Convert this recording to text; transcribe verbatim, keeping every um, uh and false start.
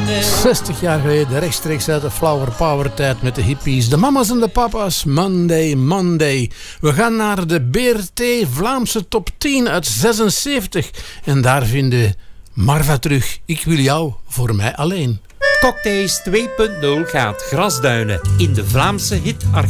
zestig jaar geleden rechtstreeks uit de Flower Power tijd met de hippies. De mama's en de papa's. Monday, Monday. We gaan naar de B R T Vlaamse top tien uit zesenzeventig. En daar vinden Marva terug. Ik wil jou voor mij alleen. Cocktails twee punt nul gaat grasduinen in de Vlaamse hit